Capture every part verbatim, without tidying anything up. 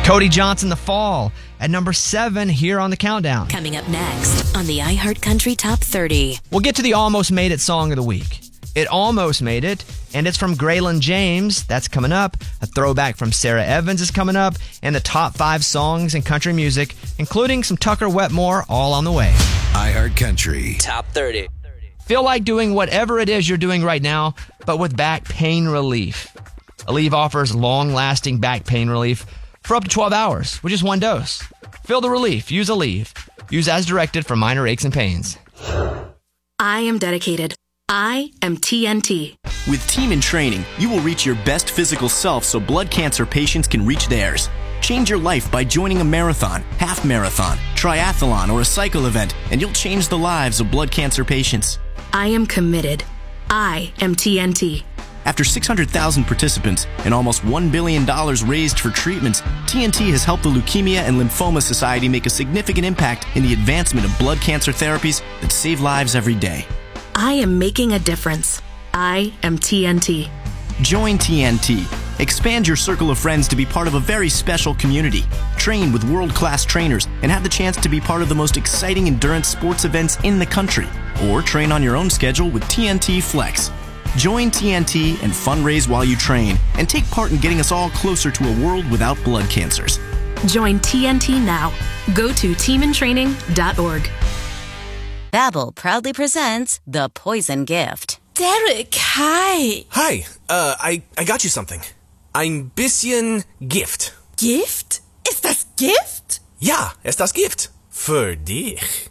Cody Johnson, The Fall, at number seven here on the countdown. Coming up next on the iHeartCountry Top thirty. We'll get to the Almost Made It song of the week. It almost made it, and it's from Graylin James. That's coming up. A throwback from Sarah Evans is coming up, and the top five songs in country music, including some Tucker Wetmore, all on the way. iHeartCountry Top thirty. Feel like doing whatever it is you're doing right now, but with back pain relief. Aleve offers long-lasting back pain relief for up to twelve hours with just one dose. Feel the relief. Use Aleve. Use as directed for minor aches and pains. I am dedicated. I am T N T. With Team in Training, you will reach your best physical self so blood cancer patients can reach theirs. Change your life by joining a marathon, half marathon, triathlon, or a cycle event, and you'll change the lives of blood cancer patients. I am committed. I am T N T. After six hundred thousand participants and almost one billion dollars raised for treatments, T N T has helped the Leukemia and Lymphoma Society make a significant impact in the advancement of blood cancer therapies that save lives every day. I am making a difference. I am T N T. Join T N T. Expand your circle of friends to be part of a very special community. Train with world-class trainers and have the chance to be part of the most exciting endurance sports events in the country. Or train on your own schedule with T N T Flex. Join T N T and fundraise while you train and take part in getting us all closer to a world without blood cancers. Join T N T now. Go to team in training dot org. Babbel proudly presents The Poison Gift. Derek, hi. Hi, uh, I, I got you something. Ein bisschen Gift. Gift? Ist das Gift? Ja, ist das Gift. Für dich.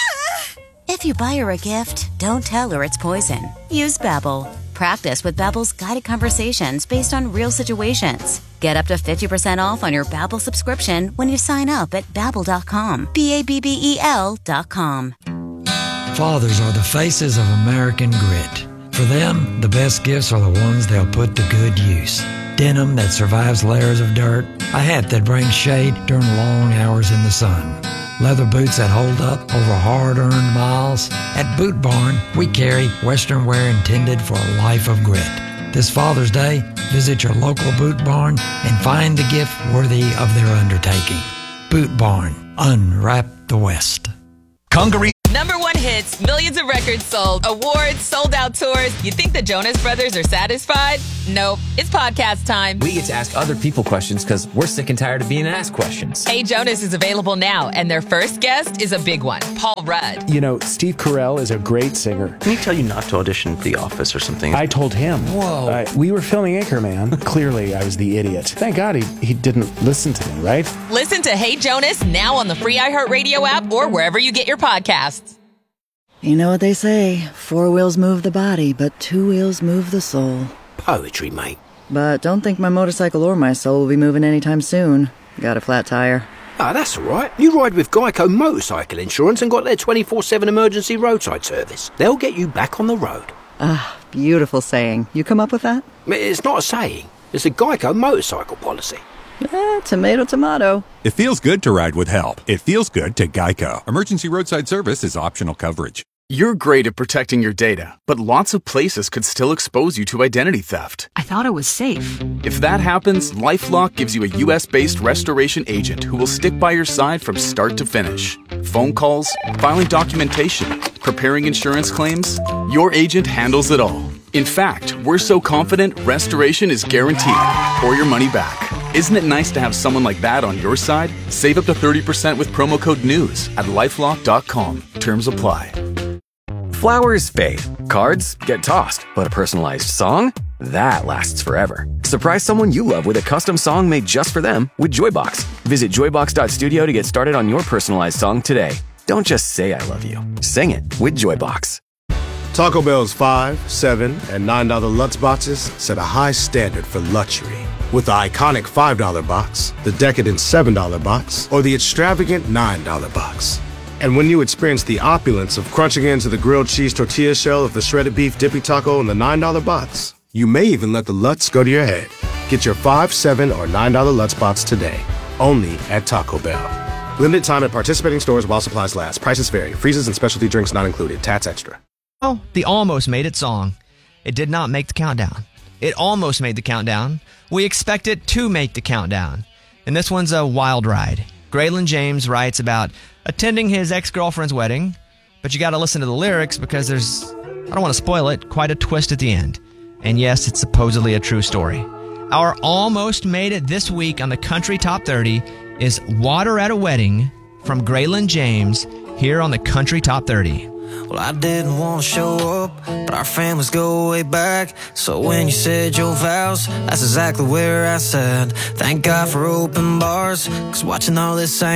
If you buy her a gift, don't tell her it's poison. Use Babbel. Practice with Babbel's guided conversations based on real situations. Get up to fifty percent off on your Babbel subscription when you sign up at babbel dot com. B A B B E L dot com. Fathers are the faces of American grit. For them, the best gifts are the ones they'll put to good use. Denim that survives layers of dirt, a hat that brings shade during long hours in the sun, leather boots that hold up over hard-earned miles. At Boot Barn, we carry Western wear intended for a life of grit. This Father's Day, visit your local Boot Barn and find the gift worthy of their undertaking. Boot Barn, unwrap the West. Congaree Number one hits, millions of records sold, awards, sold out tours. You think the Jonas Brothers are satisfied? Nope. It's podcast time. We get to ask other people questions because we're sick and tired of being asked questions. Hey Jonas is available now, and their first guest is a big one, Paul Rudd. You know, Steve Carell is a great singer. Can he tell you not to audition for The Office or something? I told him. Whoa. Uh, we were filming Anchorman. Clearly, I was the idiot. Thank God he, he didn't listen to me, right? Listen to Hey Jonas now on the free iHeartRadio app or wherever you get your podcasts. You know what they say, four wheels move the body, but two wheels move the soul. Poetry, mate. But don't think my motorcycle or my soul will be moving anytime soon. Got a flat tire. Ah, that's all right. You ride with Geico Motorcycle Insurance and got their twenty-four seven emergency roadside service. They'll get you back on the road. Ah, beautiful saying. You come up with that? It's not a saying. It's a Geico motorcycle policy. Eh, tomato, tomato. It feels good to ride with help. It feels good to Geico. Emergency roadside service is optional coverage. You're great at protecting your data, but lots of places could still expose you to identity theft. I thought it was safe. If that happens, LifeLock gives you a U S-based restoration agent who will stick by your side from start to finish. Phone calls, filing documentation, preparing insurance claims, your agent handles it all. In fact, we're so confident restoration is guaranteed or your money back. Isn't it nice to have someone like that on your side? Save up to thirty percent with promo code NEWS at lifelock dot com. Terms apply. Flowers fade. Cards get tossed. But a personalized song? That lasts forever. Surprise someone you love with a custom song made just for them with Joybox. Visit joybox dot studio to get started on your personalized song today. Don't just say I love you. Sing it with Joybox. Taco Bell's five, seven, and nine dollar Lutz boxes set a high standard for luxury. With the iconic five dollar box, the decadent seven dollar box, or the extravagant nine dollar box. And when you experience the opulence of crunching into the grilled cheese tortilla shell of the shredded beef dippy taco in the nine dollar box, you may even let the Lutz go to your head. Get your five, seven, or nine dollar Lutz box today, only at Taco Bell. Limited time at participating stores while supplies last. Prices vary. Freezes and specialty drinks not included. Tats extra. Oh, the Almost Made It song. It did not make the countdown. It almost made the countdown. We expect it to make the countdown. And this one's a wild ride. Graylin James writes about attending his ex-girlfriend's wedding, but you got to listen to the lyrics because there's, I don't want to spoil it, quite a twist at the end. And yes, it's supposedly a true story. Our almost made it this week on the Country Top thirty is Water at a Wedding from Graylin James here on the Country Top thirty. Well, I didn't want to show up, but our families go way back. So when you said your vows, that's exactly where I said, thank God for open bars, 'cause watching all this ain't